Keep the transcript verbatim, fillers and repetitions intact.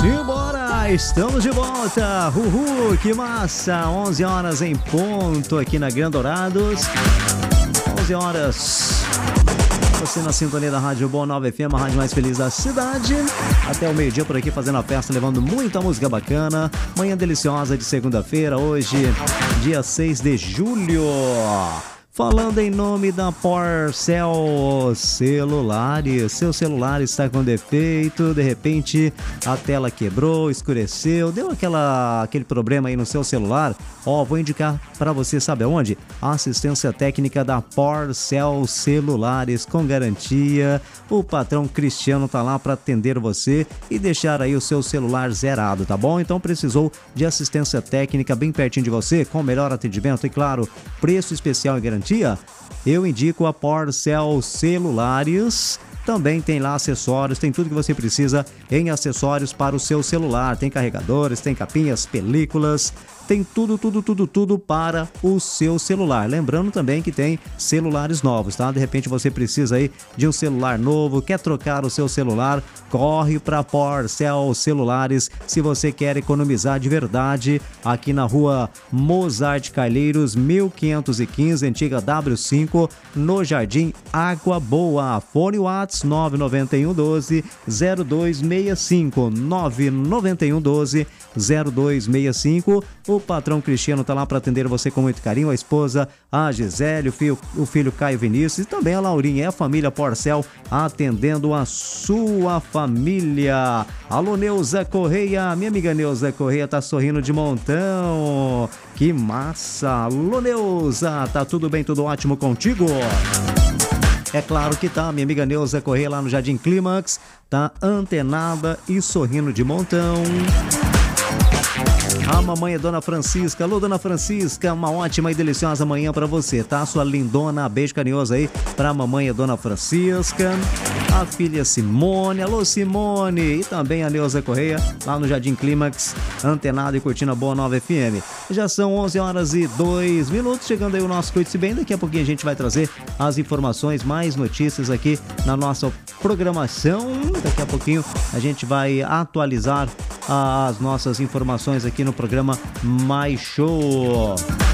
Simbora, estamos de volta. Uhul, que massa. onze horas em ponto aqui na Gran Dourados. onze horas. Você na sintonia da Rádio Boa Nova F M, a rádio mais feliz da cidade. Até o meio-dia por aqui fazendo a festa, levando muita música bacana. Manhã deliciosa de segunda-feira, hoje, dia seis de julho. Falando em nome da Porcel Celulares. Seu celular está com defeito, de repente a tela quebrou, escureceu, deu aquela, aquele problema aí no seu celular. Ó, vou indicar para você, sabe aonde? A assistência técnica da Porcel Celulares com garantia. O patrão Cristiano tá lá para atender você e deixar aí o seu celular zerado, tá bom? Então precisou de assistência técnica bem pertinho de você, com o melhor atendimento e, claro, preço especial e garantia. Eu indico a Porcel Celulares. Também tem lá acessórios, tem tudo que você precisa em acessórios para o seu celular. Tem carregadores, tem capinhas, películas, tem tudo, tudo, tudo, tudo para o seu celular. Lembrando também que tem celulares novos, tá? De repente você precisa aí de um celular novo, quer trocar o seu celular, corre para Porcel Celulares. Se você quer economizar de verdade, aqui na rua Mozart Calheiros, mil quinhentos e quinze, antiga W cinco, no Jardim Água Boa. Fone WhatsApp nove nove um doze zero dois seis cinco, nove nove um doze zero dois seis cinco. O patrão Cristiano tá lá para atender você com muito carinho, a esposa, a Gisele, o filho, o filho Caio Vinícius e também a Laurinha. É a família Porcel atendendo a sua família. Alô, Neuza Correia, minha amiga Neuza Correia tá sorrindo de montão. Que massa! Alô, Neuza, tá tudo bem, tudo ótimo contigo? É claro que tá, minha amiga Neuza Correia lá no Jardim Clímax, tá antenada e sorrindo de montão. A mamãe é Dona Francisca. Alô, Dona Francisca, uma ótima e deliciosa manhã pra você, tá? Sua lindona, beijo carinhoso aí pra mamãe é Dona Francisca. A filha Simone, alô Simone. E também a Neuza Correia, lá no Jardim Clímax, antenado e curtindo a Boa Nova F M. Já são onze horas e dois minutos, chegando aí o nosso Cuide-se Bem. Daqui a pouquinho a gente vai trazer as informações, mais notícias aqui na nossa programação. Daqui a pouquinho a gente vai atualizar as nossas informações aqui no programa Mais Show.